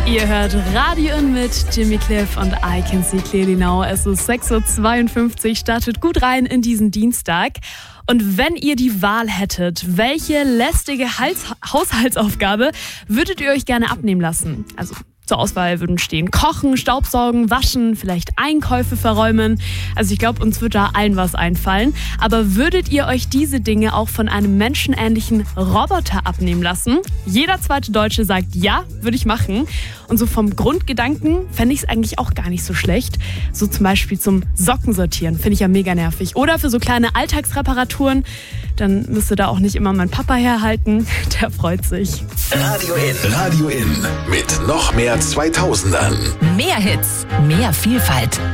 Ihr hört Radio In mit Jimmy Cliff und I Can See Clearly Now. Es ist 6.52 Uhr, startet gut rein in diesen Dienstag. Und wenn ihr die Wahl hättet, welche lästige Haushaltsaufgabe würdet ihr euch gerne abnehmen lassen? Also zur Auswahl würden stehen Kochen, Staubsaugen, Waschen, vielleicht Einkäufe verräumen. Also ich glaube, uns wird da allen was einfallen. Aber würdet ihr euch diese Dinge auch von einem menschenähnlichen Roboter abnehmen lassen? Jeder zweite Deutsche sagt, ja, würde ich machen. Und so vom Grundgedanken fände ich es eigentlich auch gar nicht so schlecht. So zum Beispiel zum Sockensortieren, finde ich ja mega nervig. Oder für so kleine Alltagsreparaturen, dann müsste da auch nicht immer mein Papa herhalten. Der freut sich. Radio In mit noch mehr 2000ern. Mehr Hits, mehr Vielfalt.